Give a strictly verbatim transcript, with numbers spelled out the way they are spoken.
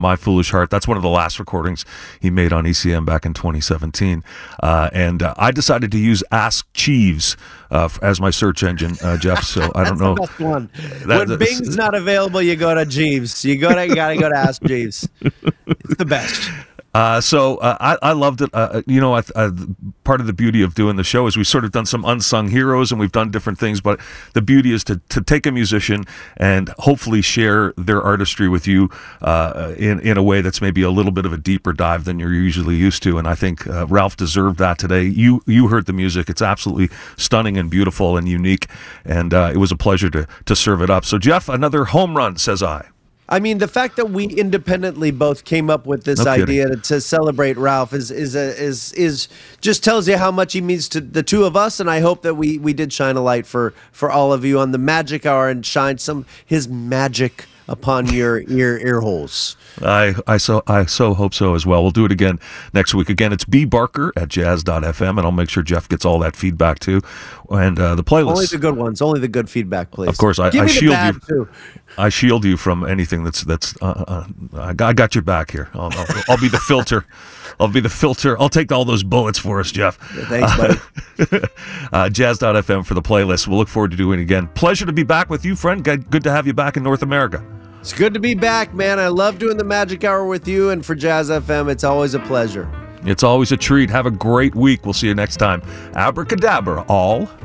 My Foolish Heart. That's one of the last recordings he made on E C M back in twenty seventeen. Uh, and uh, I decided to use Ask Jeeves uh, as my search engine, uh, Jeff. So I don't know. That's the best one. That- when Bing's not available, you go to Jeeves. You go to you gotta go to Ask Jeeves. It's the best. Uh, so uh, I, I loved it. Uh, you know, I, I, part of the beauty of doing the show is we've sort of done some unsung heroes and we've done different things, but the beauty is to, to take a musician and hopefully share their artistry with you uh, in, in a way that's maybe a little bit of a deeper dive than you're usually used to. And I think uh, Ralph deserved that today. You you heard the music. It's absolutely stunning and beautiful and unique. And uh, it was a pleasure to, to serve it up. So, Jeff, another home run, says I. I mean, the fact that we independently both came up with this No idea to, to celebrate Ralph is is a, is is just tells you how much he means to the two of us. And I hope that we we did shine a light for for all of you on the Magic Hour and shine some his magic upon your ear ear holes. I I so I so hope so as well. We'll do it again next week. Again, it's B Barker at jazz dot f m, and I'll make sure Jeff gets all that feedback too. And uh, the playlist. Only the good ones. Only the good feedback, please. Of course, I, Give I me the shield bad, you. too. I shield you from anything that's that's. Uh, uh, I, got, I got your back here. I'll, I'll, I'll be the filter. I'll be the filter. I'll take all those bullets for us, Jeff. Yeah, thanks, buddy. uh, jazz dot f m for the playlist. We'll look forward to doing it again. Pleasure to be back with you, friend. Good to have you back in North America. It's good to be back, man. I love doing the Magic Hour with you, and for Jazz F M, it's always a pleasure. It's always a treat. Have a great week. We'll see you next time. Abracadabra, all.